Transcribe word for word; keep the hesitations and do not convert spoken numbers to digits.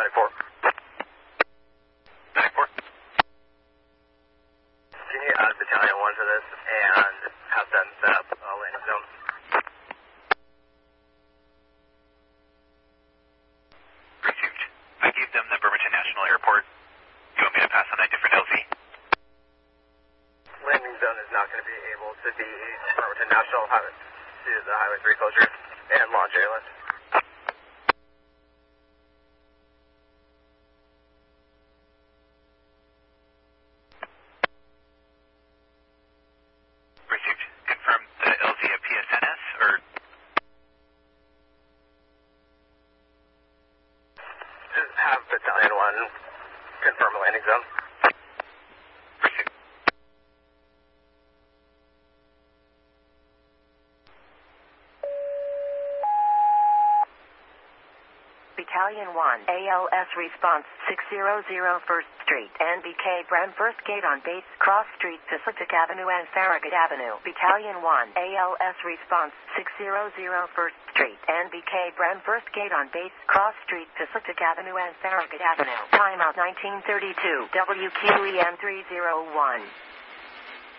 nine four. nine four. Can you add Battalion one to this and have them set up a landing zone? Received. I gave them the Bremerton National Airport. You want me to pass on a different L Z? Landing zone is not going to be able to be Bremerton National Highway to the Highway three closure and launch airlift. Received. Confirm the L Z at P S N S or? Just have Battalion one confirm a landing zone. Received. Battalion one, A L S response, six hundred First Street, N B K Brem First Gate on base, Cross Street, Pacific Avenue and Farragut Avenue. Battalion one, A L S response, six hundred First Street, N B K Brem First Gate on base, Cross Street, Pacific Avenue and Farragut Avenue. Timeout nineteen thirty-two, W Q E M three oh one.